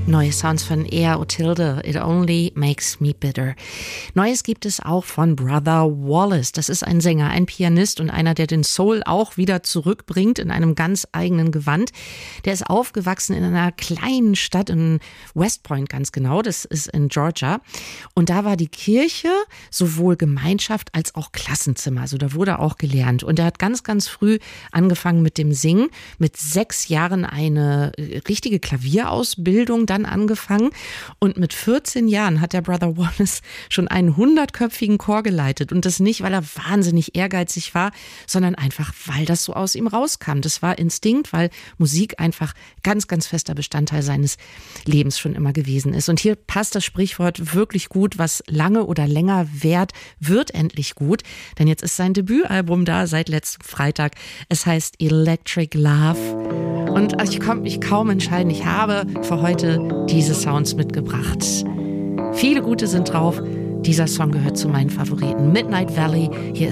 Neue Sounds von Air Otilde, It Only Makes Me Bitter. Neues gibt es auch von Brother Wallace. Das ist ein Sänger, ein Pianist und einer, der den Soul auch wieder zurückbringt in einem ganz eigenen Gewand. Der ist aufgewachsen in einer kleinen Stadt in West Point, ganz genau. Das ist in Georgia. Und da war die Kirche sowohl Gemeinschaft als auch Klassenzimmer. Also da wurde auch gelernt. Und er hat ganz, ganz früh angefangen mit dem Singen. Mit 6 Jahren eine richtige Klavierausbildung dann angefangen und mit 14 Jahren hat der Brother Wallace schon einen 100-köpfigen Chor geleitet und das nicht, weil er wahnsinnig ehrgeizig war, sondern einfach, weil das so aus ihm rauskam. Das war Instinkt, weil Musik einfach ganz, ganz fester Bestandteil seines Lebens schon immer gewesen ist. Und hier passt das Sprichwort wirklich gut, was lange oder länger währt, wird endlich gut, denn jetzt ist sein Debütalbum da seit letztem Freitag. Es heißt Electric Love und ich konnte mich kaum entscheiden. Ich habe für heute diese Sounds mitgebracht. Viele gute sind drauf. Dieser Song gehört zu meinen Favoriten. Midnight Valley. Hier